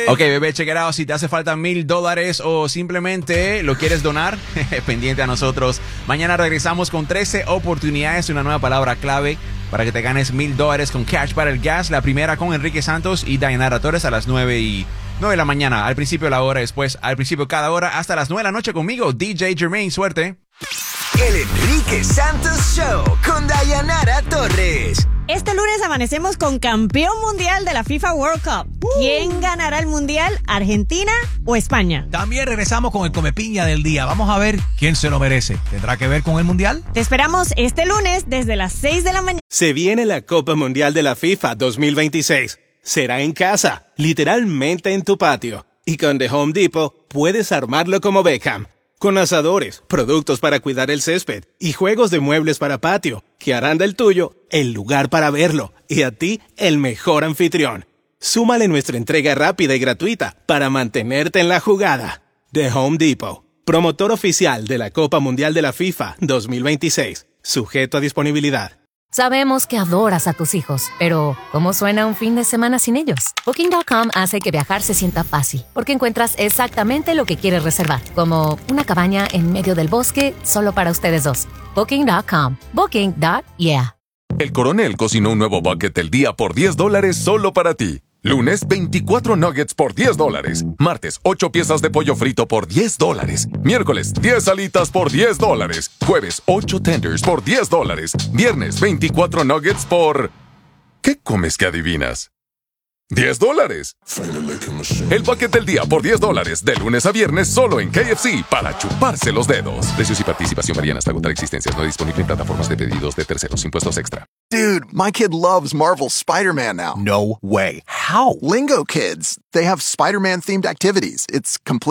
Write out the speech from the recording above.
Ok, bebé, check it out. Si te hace falta $1,000 o simplemente lo quieres donar, pendiente a nosotros. Mañana regresamos con 13 oportunidades y una nueva palabra clave para que te ganes $1,000 con Cash para el Gas. La primera con Enrique Santos y Dayanara Torres a las 9 de la mañana. Al principio de la hora, después al principio cada hora, hasta las 9 de la noche conmigo, DJ Jermaine. Suerte. El Enrique Santos Show con Dayanara Torres. Este lunes amanecemos con campeón mundial de la FIFA World Cup. ¿Quién ganará el mundial? ¿Argentina o España? También regresamos con el Comepiña del día. Vamos a ver quién se lo merece. ¿Tendrá que ver con el mundial? Te esperamos este lunes desde las 6 de la mañana. Se viene la Copa Mundial de la FIFA 2026. Será en casa, literalmente en tu patio. Y con The Home Depot puedes armarlo como Beckham. Con asadores, productos para cuidar el césped y juegos de muebles para patio, que harán del tuyo el lugar para verlo y a ti el mejor anfitrión. Súmale nuestra entrega rápida y gratuita para mantenerte en la jugada. The Home Depot, promotor oficial de la Copa Mundial de la FIFA 2026. Sujeto a disponibilidad. Sabemos que adoras a tus hijos, pero ¿cómo suena un fin de semana sin ellos? Booking.com hace que viajar se sienta fácil, porque encuentras exactamente lo que quieres reservar, como una cabaña en medio del bosque solo para ustedes dos. Booking.com. Booking.yeah. El Coronel cocinó un nuevo bucket del día por $10 solo para ti. Lunes, 24 nuggets por $10. Martes, 8 piezas de pollo frito por $10. Miércoles, 10 alitas por $10. Jueves, 8 tenders por $10. Viernes, 24 nuggets por... ¿Qué comes que adivinas? $10. El bucket del día por $10. De lunes a viernes solo en KFC para chuparse los dedos. Precios y participación varían hasta agotar existencias. No disponible en plataformas de pedidos de terceros. Impuestos extra. Dude, my kid loves Marvel's Spider-Man now. No way. How? Lingo Kids. They have Spider-Man themed activities. It's complete.